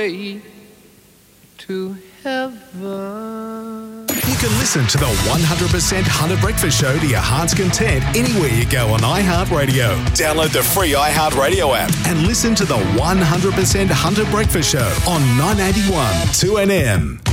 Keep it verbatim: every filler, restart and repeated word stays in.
way to heaven. You can listen to the one hundred percent Hunter Breakfast Show to your heart's content anywhere you go on iHeartRadio. Download the free iHeartRadio app and listen to the one hundred percent Hunter Breakfast Show on nine eighty-one two N M.